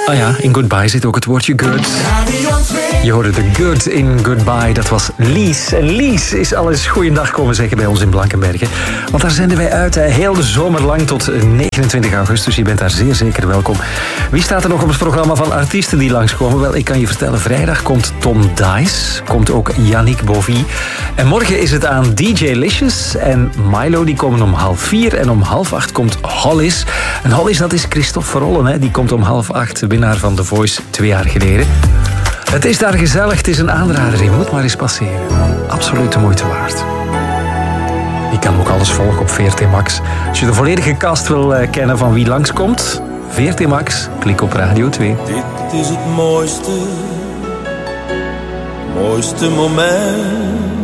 Ah ja, in Goodbye zit ook het woordje good. Je hoorde de good in Goodbye, dat was Lies. En Lies is al eens goeiedag komen zeggen bij ons in Blankenberge. Want daar zenden wij uit heel de zomer lang tot 29 augustus. Je bent daar zeer zeker welkom. Wie staat er nog op het programma van artiesten die langskomen? Wel, ik kan je vertellen, vrijdag komt Tom Dice. Komt ook Yannick Bovie. En morgen is het aan DJ Licious en Milo. Die komen om 7:30. En om 7:30 komt Hollis. En Hollis, dat is Christophe Verollen. Hè? Die komt om 7:30, winnaar van The Voice 2 jaar geleden. Het is daar gezellig, het is een aanrader. Je moet maar eens passeren. Absoluut de moeite waard. Je kan ook alles volgen op VRT Max. Als je de volledige cast wil kennen van wie langskomt, VRT Max, klik op Radio 2. Dit is het mooiste moment